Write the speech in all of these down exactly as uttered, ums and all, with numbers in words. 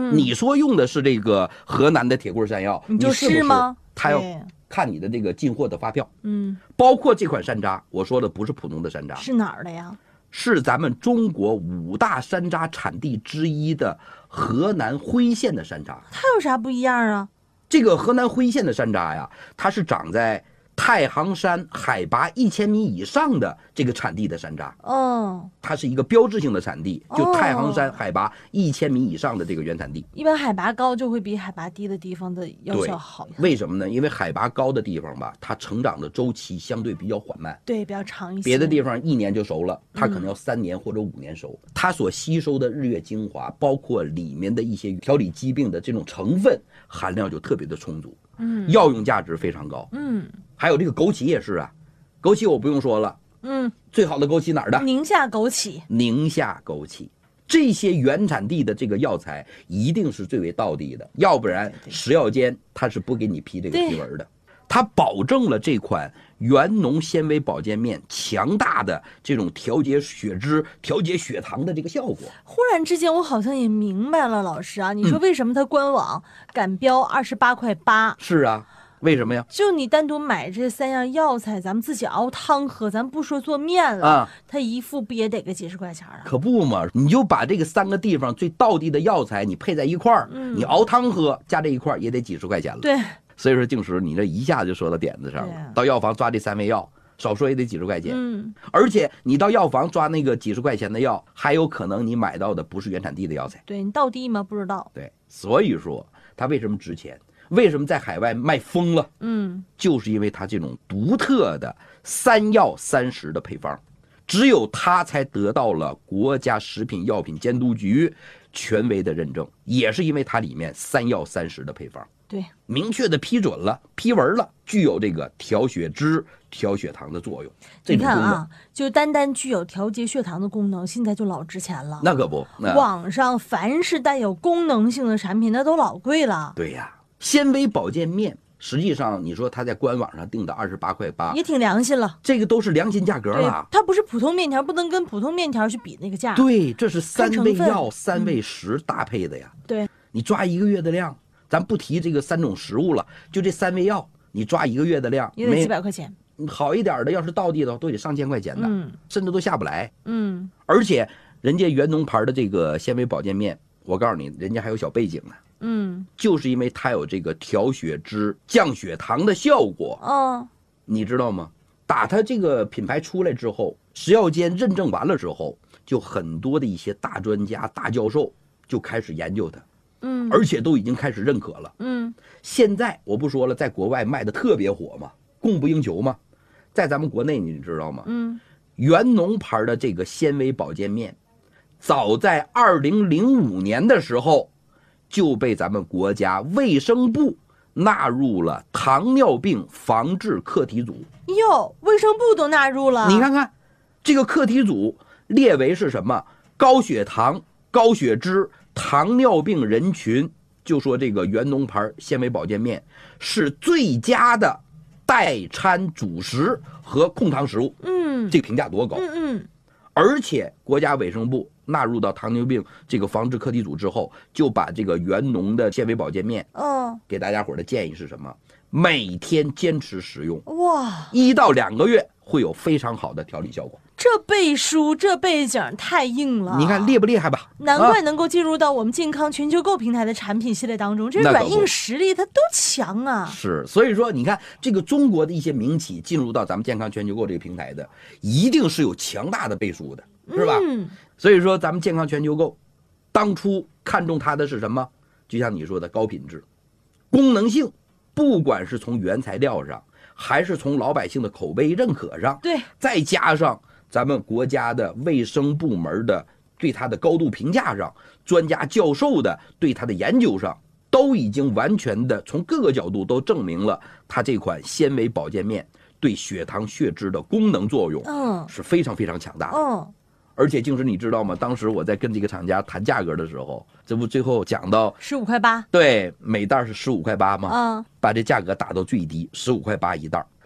嗯，你说用的是这个河南的铁棍山药， 你就是吗？ 他要看你的这个进货的发票。 嗯， 包括这款山楂，我说的不是普通的山楂， 是哪儿的呀？ 是咱们中国五大山楂产地之一的河南辉县的山楂。 它有啥不一样啊？ 这个河南辉县的山楂呀，它是长在太行山海拔一千米以上的这个产地的山楂。 哦， 它是一个标志性的产地，就太行山海拔一千米以上的这个原产地。 一般海拔高就会比海拔低的地方的药效好。 为什么呢？因为海拔高的地方吧，它成长的周期相对比较缓慢， 对，比较长一些。 别的地方一年就熟了，它可能要三年或者五年熟。嗯、它所吸收的日月精华，包括里面的一些调理疾病的这种成分含量就特别的充足。嗯，药用价值非常高。 嗯， 还有这个枸杞也是啊，枸杞我不用说了。 嗯， 最好的枸杞哪儿的？ 宁夏枸杞。 宁夏枸杞，这些原产地的这个药材一定是最为道地的，要不然食药监它是不给你批这个批文的。它保证了这款元农纤维保健面强大的这种调节血脂、调节血糖的这个效果。 忽然之间，我好像也明白了，老师啊，你说为什么它官网敢标二十八块八？ 是啊。为什么呀？ 就你单独买这三样药材，咱们自己熬汤喝，咱不说做面了，啊，它一副不也得个几十块钱啊？ 可不嘛，你就把这个三个地方最道地的药材，你配在一块儿，嗯，你熬汤喝，加这一块也得几十块钱了。 对， 所以说静石，你这一下就说到点子上了。啊、到药房抓这三味药，少说也得几十块钱。嗯，而且你到药房抓那个几十块钱的药，还有可能你买到的不是原产地的药材。 对，你道地吗？不知道。 对，所以说它为什么值钱？为什么在海外卖疯了？ 嗯， 就是因为它这种独特的三药三食的配方，只有它才得到了国家食品药品监督局权威的认证，也是因为它里面三药三食的配方， 对， 明确的批准了、批文了，具有这个调血脂、调血糖的作用。 你看啊，就单单具有调节血糖的功能，现在就老值钱了。 那可不，那网上凡是带有功能性的产品，那都老贵了。 对呀。纤维保健面，实际上你说它在官网上定的二十八块八， 也挺良心了。 这个都是良心价格了。 它不是普通面条，不能跟普通面条去比那个价。 对，这是三味药、三味食搭配的呀。 对， 你抓一个月的量，咱不提这个三种食物了，就这三味药，你抓一个月的量， 也得几百块钱。 好一点的，要是道地的都得上千块钱的， 嗯， 甚至都下不来。 嗯， 而且人家元农牌的这个纤维保健面，我告诉你，人家还有小背景呢。 嗯， 就是因为它有这个调血脂、降血糖的效果。 哦， 你知道吗？打它这个品牌出来之后，食药监认证完了之后，就很多的一些大专家、大教授就开始研究它。 嗯， 而且都已经开始认可了。 嗯， 现在我不说了，在国外卖的特别火嘛，供不应求嘛。在咱们国内，你知道吗？ 嗯， 元农牌的这个纤维保健面，早在二零零五年的时候。就被咱们国家卫生部纳入了糖尿病防治课题组。 哟，卫生部都纳入了。 你看看，这个课题组列为是什么？高血糖、高血脂、糖尿病人群，就说这个元农牌纤维保健面是最佳的代餐主食和控糖食物。 嗯， 这个评价多高？ 嗯嗯。 而且国家卫生部纳入到糖尿病这个防治课题组之后，就把这个元农的纤维保健面， 嗯， 给大家伙的建议是什么？每天坚持食用， 哇， 一到两个月会有非常好的调理效果。 这背书，这背景太硬了。 你看厉不厉害吧？ 难怪能够进入到我们健康全球购平台的产品系列当中，这软硬实力它都强啊。 是，所以说你看这个中国的一些民企进入到咱们健康全球购这个平台的，一定是有强大的背书的，是吧？ 嗯。 所以说咱们健康全球购当初看中它的是什么？就像你说的高品质、功能性，不管是从原材料上，还是从老百姓的口碑认可上， 对， 再加上咱们国家的卫生部门的对它的高度评价上，专家教授的对它的研究上，都已经完全的从各个角度都证明了它这款纤维保健面对血糖血脂的功能作用， 嗯， 是非常非常强大的。 嗯， 而且静时你知道吗？当时我在跟这个厂家谈价格的时候，这不最后讲到十五块八， 对，每袋是十五块八吗？ 嗯， 把这价格打到最低，十五块八一袋。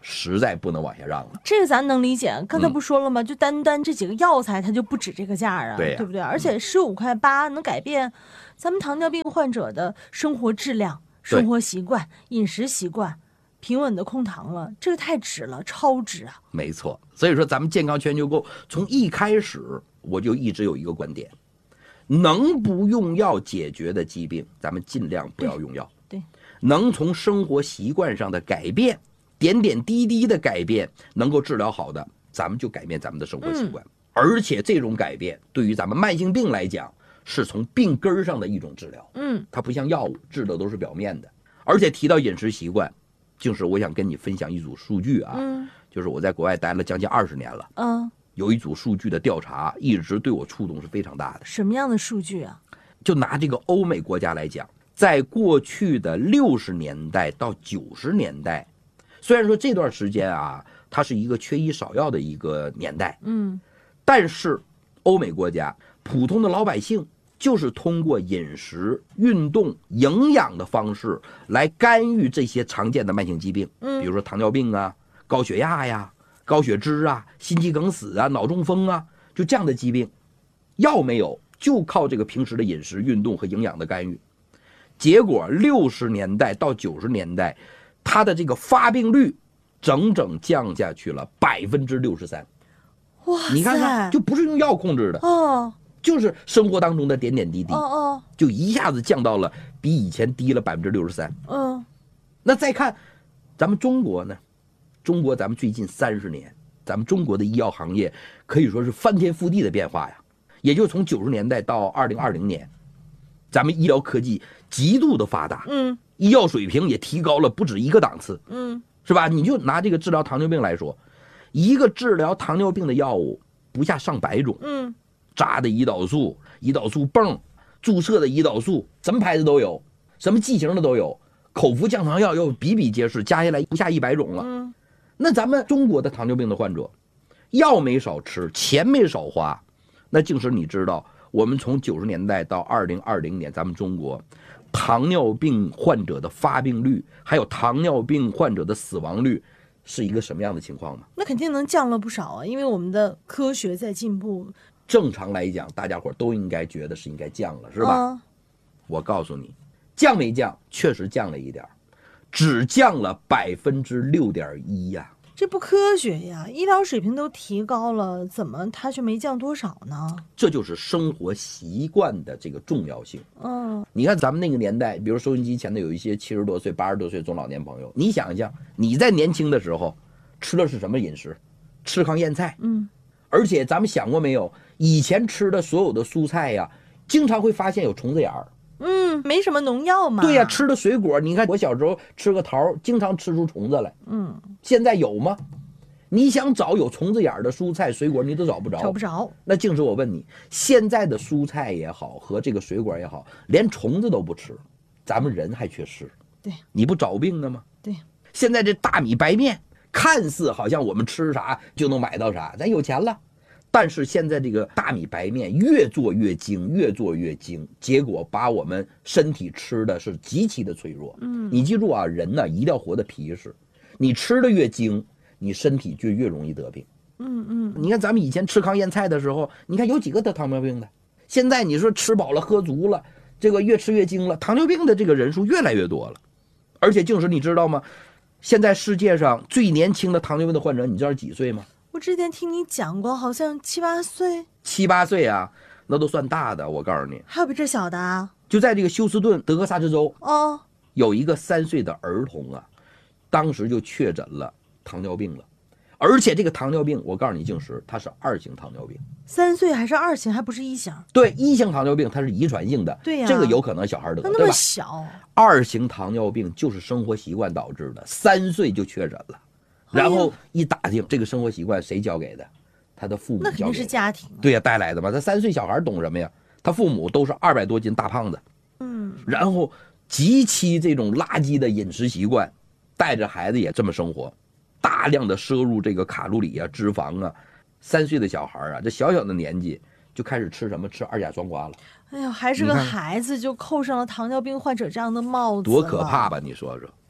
实在不能往下让了。 这个咱能理解，刚才不说了吗？嗯、就单单这几个药材，它就不止这个价啊， 对、 对不对？而且十五块八能改变咱们糖尿病患者的生活质量、生活习惯、饮食习惯，平稳的控糖了，这个太值了，超值啊！ 没错，所以说咱们健康全球购从一开始我就一直有一个观点，能不用药解决的疾病，咱们尽量不要用药。 对，对能从生活习惯上的改变，点点滴滴的改变，能够治疗好的，咱们就改变咱们的生活习惯。嗯、而且这种改变对于咱们慢性病来讲，是从病根上的一种治疗。嗯，它不像药物治的都是表面的。而且提到饮食习惯，就是我想跟你分享一组数据啊，嗯、就是我在国外待了将近二十年了。嗯。有一组数据的调查一直对我触动是非常大的。 什么样的数据啊？ 就拿这个欧美国家来讲，在过去的六十年代到九十年代，虽然说这段时间啊，它是一个缺医少药的一个年代，嗯，但是欧美国家普通的老百姓就是通过饮食、运动、营养的方式来干预这些常见的慢性疾病，嗯，比如说糖尿病啊、高血压呀、高血脂啊、心肌梗死啊、脑中风啊，就这样的疾病，药没有，就靠这个平时的饮食、运动和营养的干预。结果六十年代到九十年代，它的这个发病率整整降下去了百分之六十三。 哇， 你看看，就不是用药控制的哦，就是生活当中的点点滴滴，哦哦，就一下子降到了比以前低了百分之六十三。嗯，那再看咱们中国呢？中国咱们最近三十年，咱们中国的医药行业可以说是翻天覆地的变化呀。也就从九十年代到二零二零年，咱们医疗科技极度的发达，嗯，医药水平也提高了不止一个档次，嗯，是吧？你就拿这个治疗糖尿病来说，一个治疗糖尿病的药物不下上百种，嗯，扎的胰岛素、胰岛素泵、注射的胰岛素，什么牌子都有，什么剂型的都有，口服降糖药又比比皆是，加下来不下一百种了。嗯，那咱们中国的糖尿病的患者，药没少吃，钱没少花。那竟是你知道，我们从九十年代到二零二零年，咱们中国糖尿病患者的发病率，还有糖尿病患者的死亡率，是一个什么样的情况吗？ 那肯定能降了不少啊，因为我们的科学在进步。 正常来讲，大家伙都应该觉得是应该降了，是吧？啊、我告诉你，降没降？确实降了一点，只降了百分之六点一呀。 这不科学呀！医疗水平都提高了，怎么它却没降多少呢？ 这就是生活习惯的这个重要性。嗯，你看咱们那个年代，比如收音机前的有一些七十多岁、八十多岁中老年朋友，你想一想，你在年轻的时候吃的是什么饮食？吃糠咽菜。嗯，而且咱们想过没有，以前吃的所有的蔬菜呀，经常会发现有虫子眼儿。 嗯，没什么农药嘛。 对呀、啊，吃的水果，你看我小时候吃个桃，经常吃出虫子来。嗯，现在有吗？你想找有虫子眼的蔬菜水果，你都找不着。 找不着。 那竟是我问你，现在的蔬菜也好，和这个水果也好，连虫子都不吃，咱们人还缺吃。 对， 你不找病的吗？ 对。 现在这大米白面，看似好像我们吃啥就能买到啥，咱有钱了。但是现在这个大米白面越做越精，越做越精，结果把我们身体吃的是极其的脆弱。嗯，你记住啊，人呢一定要活得皮实，你吃的越精，你身体就越容易得病。嗯嗯，你看咱们以前吃糠咽菜的时候，你看有几个得糖尿病的？现在你说吃饱了喝足了，这个越吃越精了，糖尿病的这个人数越来越多了。而且就是你知道吗？现在世界上最年轻的糖尿病的患者，你知道是几岁吗？ 我之前听你讲过，好像七八岁。 七八岁啊，那都算大的。我告诉你， 还有比这小的啊？ 就在这个休斯顿德克萨斯州哦， 有一个三岁的儿童啊，当时就确诊了糖尿病了，而且这个糖尿病，我告诉你，竟是它是二型糖尿病。 三岁还是二型，还不是一型？ 对，一型糖尿病它是遗传性的， 对呀、啊， 这个有可能小孩得， 那那么小。 二型糖尿病就是生活习惯导致的，三岁就确诊了。然后一打听，这个生活习惯谁教给的？他的父母教给的。 那肯定是家庭、啊。 对呀、啊，带来的嘛。他三岁小孩懂什么呀？他父母都是二百多斤大胖子，嗯，然后极其这种垃圾的饮食习惯，带着孩子也这么生活，大量的摄入这个卡路里啊、脂肪啊。三岁的小孩啊，这小小的年纪就开始吃什么？吃二甲双胍了。 哎呦，还是个孩子就扣上了糖尿病患者这样的帽子， 多可怕吧？你说说。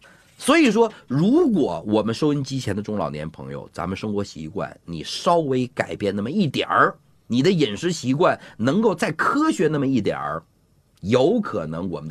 所以说，如果我们收音机前的中老年朋友，咱们生活习惯你稍微改变那么一点儿，你的饮食习惯能够再科学那么一点儿，有可能我们的